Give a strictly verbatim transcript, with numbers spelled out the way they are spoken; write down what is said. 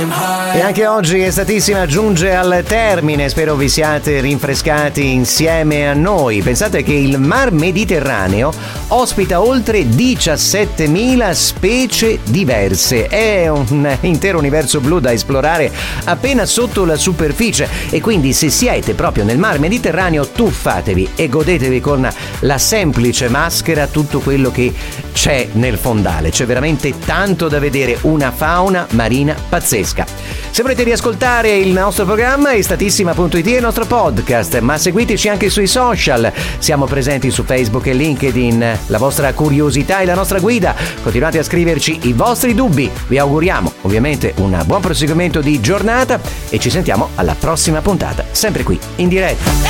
E anche oggi Estatissima giunge al termine, spero vi siate rinfrescati insieme a noi. Pensate che il Mar Mediterraneo ospita oltre diciassettemila specie diverse, è un intero universo blu da esplorare appena sotto la superficie e quindi se siete proprio nel Mar Mediterraneo tuffatevi e godetevi con la semplice maschera tutto quello che c'è nel fondale. C'è veramente tanto da vedere, una fauna marina pazzesca. Se volete riascoltare il nostro programma, estatissima punto it è il nostro podcast, ma seguiteci anche sui social. Siamo presenti su Facebook e LinkedIn. La vostra curiosità è la nostra guida. Continuate a scriverci i vostri dubbi. Vi auguriamo ovviamente un buon proseguimento di giornata e ci sentiamo alla prossima puntata, sempre qui in diretta.